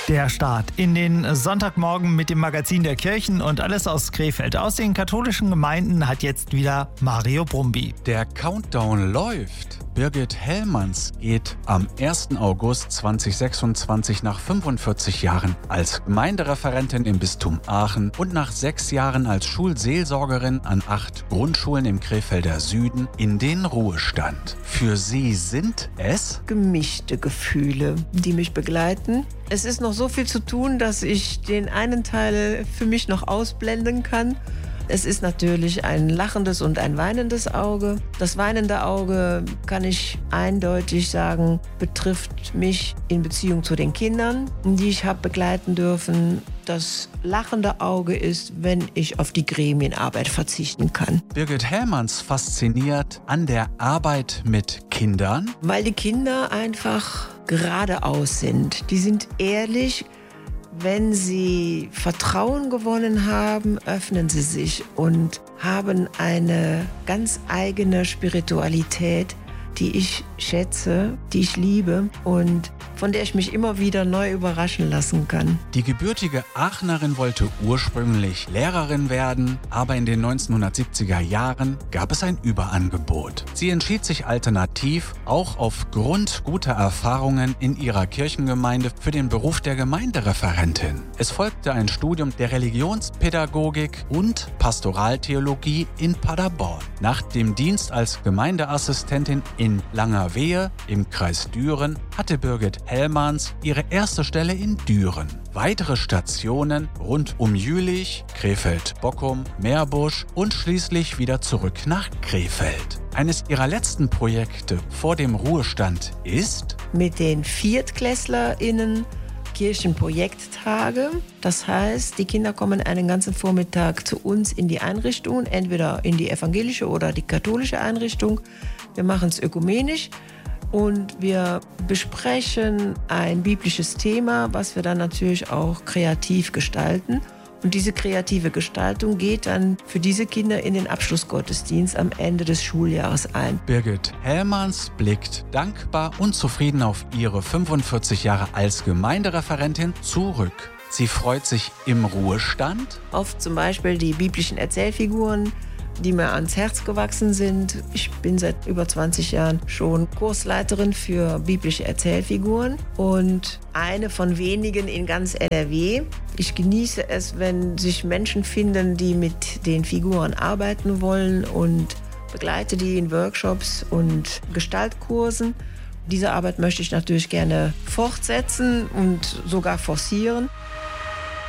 Der Start in den Sonntagmorgen mit dem Magazin der Kirchen und alles aus Krefeld. Aus den katholischen Gemeinden hat jetzt wieder Mario Brumby. Der Countdown läuft. Birgit Hellmanns geht am 1. August 2026 nach 45 Jahren als Gemeindereferentin im Bistum Aachen und nach 6 Jahren als Schulseelsorgerin an 8 Grundschulen im Krefelder Süden in den Ruhestand. Für sie sind es gemischte Gefühle, die mich begleiten. Es ist noch so viel zu tun, dass ich den einen Teil für mich noch ausblenden kann. Es ist natürlich ein lachendes und ein weinendes Auge. Das weinende Auge, kann ich eindeutig sagen, betrifft mich in Beziehung zu den Kindern, die ich habe begleiten dürfen. Das lachende Auge ist, wenn ich auf die Gremienarbeit verzichten kann. Birgit Hellmanns fasziniert an der Arbeit mit Kindern, weil die Kinder einfach geradeaus sind. Die sind ehrlich. Wenn sie Vertrauen gewonnen haben, öffnen sie sich und haben eine ganz eigene Spiritualität, die ich schätze, die ich liebe und von der ich mich immer wieder neu überraschen lassen kann. Die gebürtige Aachenerin wollte ursprünglich Lehrerin werden, aber in den 1970er Jahren gab es ein Überangebot. Sie entschied sich alternativ, auch aufgrund guter Erfahrungen in ihrer Kirchengemeinde, für den Beruf der Gemeindereferentin. Es folgte ein Studium der Religionspädagogik und Pastoraltheologie in Paderborn. Nach dem Dienst als Gemeindeassistentin in Langerwehe im Kreis Düren hatte Birgit Hellmanns ihre erste Stelle in Düren. Weitere Stationen rund um Jülich, Krefeld-Bockum, Meerbusch und schließlich wieder zurück nach Krefeld. Eines ihrer letzten Projekte vor dem Ruhestand ist mit den ViertklässlerInnen Kirchenprojekttage. Das heißt, die Kinder kommen einen ganzen Vormittag zu uns in die Einrichtungen, entweder in die evangelische oder die katholische Einrichtung. Wir machen es ökumenisch und wir besprechen ein biblisches Thema, was wir dann natürlich auch kreativ gestalten. Und diese kreative Gestaltung geht dann für diese Kinder in den Abschlussgottesdienst am Ende des Schuljahres ein. Birgit Hellmanns blickt dankbar und zufrieden auf ihre 45 Jahre als Gemeindereferentin zurück. Sie freut sich im Ruhestand auf zum Beispiel die biblischen Erzählfiguren, die mir ans Herz gewachsen sind. Ich bin seit über 20 Jahren schon Kursleiterin für biblische Erzählfiguren und eine von wenigen in ganz NRW. Ich genieße es, wenn sich Menschen finden, die mit den Figuren arbeiten wollen und begleite die in Workshops und Gestaltkursen. Diese Arbeit möchte ich natürlich gerne fortsetzen und sogar forcieren.